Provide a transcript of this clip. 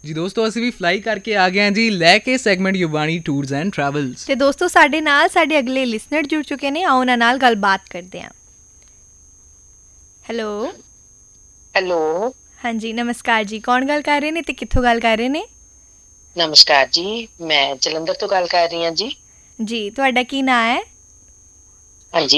ਜੀ ਦੋਸਤੋ, ਅਸੀਂ ਵੀ ਫਲਾਈ ਕਰਕੇ ਆ ਗਏ ਹਾਂ ਜੀ, ਲੈ ਕੇ ਸੈਗਮੈਂਟ ਯੁਬਾਨੀ ਟੂਰਸ ਐਂਡ ਟਰੈਵਲਸ। ਤੇ ਦੋਸਤੋ, ਸਾਡੇ ਨਾਲ ਸਾਡੇ ਅਗਲੇ ਲਿਸਨਰ ਜੁੜ ਚੁੱਕੇ ਨੇ, ਆਓ ਉਹਨਾਂ ਨਾਲ ਗੱਲਬਾਤ ਕਰਦੇ ਹਾਂ। ਹੈਲੋ। ਹੈਲੋ। ਹਾਂਜੀ, ਨਮਸਕਾਰ ਜੀ। ਕੌਣ ਗੱਲ ਕਰ ਰਹੇ ਨੇ ਤੇ ਕਿੱਥੋਂ ਗੱਲ ਕਰ ਰਹੇ ਨੇ? ਨਮਸਕਾਰ ਜੀ, ਮੈਂ ਜਲੰਧਰ ਤੋਂ ਗੱਲ ਕਰ ਰਹੀ ਹਾਂ ਜੀ। ਜੀ, ਤੁਹਾਡਾ ਕੀ ਨਾਂ ਹੈ?